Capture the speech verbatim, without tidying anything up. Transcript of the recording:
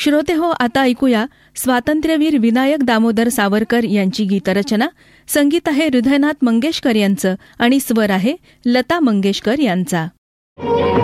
श्रोते हो, आता ऐकूया स्वातंत्र्यवीर विनायक दामोदर सावरकर यांची गीतरचना. संगीत आहे हृदयनाथ मंगेशकर यांचं आणि स्वर आहे लता मंगेशकर यांचा.